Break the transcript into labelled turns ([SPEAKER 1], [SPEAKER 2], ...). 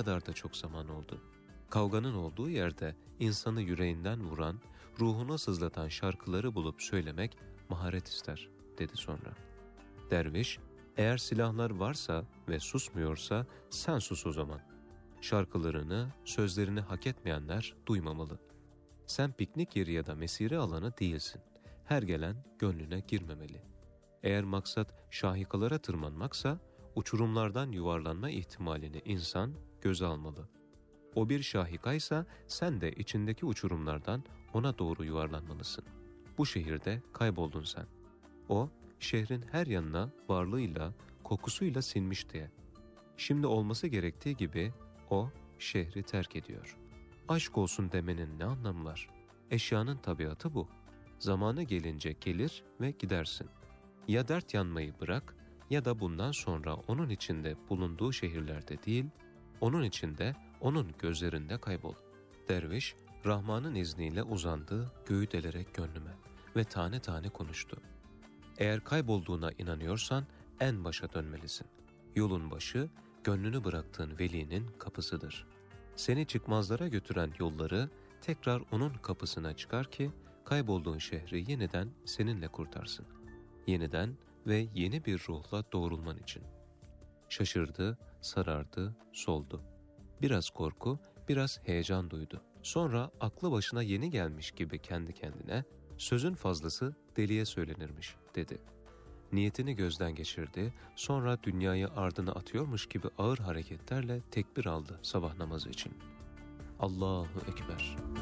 [SPEAKER 1] kadar da çok zaman oldu. Kavganın olduğu yerde insanı yüreğinden vuran, ruhunu sızlatan şarkıları bulup söylemek maharet ister, dedi sonra. Derviş, eğer silahlar varsa ve susmuyorsa sen sus o zaman. Şarkılarını, sözlerini hak etmeyenler duymamalı. Sen piknik yeri ya da mesire alanı değilsin. Her gelen gönlüne girmemeli. Eğer maksat şahikalara tırmanmaksa, uçurumlardan yuvarlanma ihtimalini insan göze almalı. O bir şahikaysa sen de içindeki uçurumlardan ona doğru yuvarlanmalısın. Bu şehirde kayboldun sen. O, şehrin her yanına varlığıyla, kokusuyla sinmiş diye. Şimdi olması gerektiği gibi o şehri terk ediyor. Aşk olsun demenin ne anlamı var? Eşyanın tabiatı bu. Zamanı gelince gelir ve gidersin. Ya dert yanmayı bırak ya da bundan sonra onun içinde bulunduğu şehirlerde değil, onun içinde, onun gözlerinde kaybol. Derviş, Rahman'ın izniyle uzandı, göğü delerek gönlüme ve tane tane konuştu. Eğer kaybolduğuna inanıyorsan en başa dönmelisin. Yolun başı, gönlünü bıraktığın velinin kapısıdır. Seni çıkmazlara götüren yolları tekrar onun kapısına çıkar ki kaybolduğun şehri yeniden seninle kurtarsın. Yeniden ve yeni bir ruhla doğrulman için. Şaşırdı, sarardı, soldu. Biraz korku, biraz heyecan duydu. Sonra aklı başına yeni gelmiş gibi kendi kendine, sözün fazlası deliye söylenirmiş, dedi. Niyetini gözden geçirdi, sonra dünyayı ardına atıyormuş gibi ağır hareketlerle tekbir aldı sabah namazı için. Allahu Ekber.